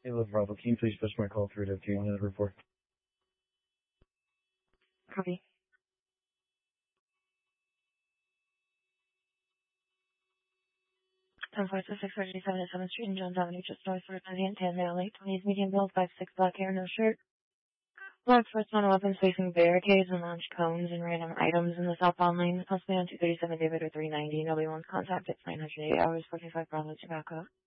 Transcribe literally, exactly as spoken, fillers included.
Hello, Bravo. Can you please push my call through to two one report? Copy. ten five six thirty-seven at seventh Street and Jones Avenue, just north of Resident ten Valley. twenty is medium build, five six black hair, no shirt. Marked first on weapons facing barricades and launched cones and random items in the southbound lane, possibly on two thirty-seven David or three ninety. Nobody wants contact. It's nine hundred eight hours, forty-five Bravo Tobacco.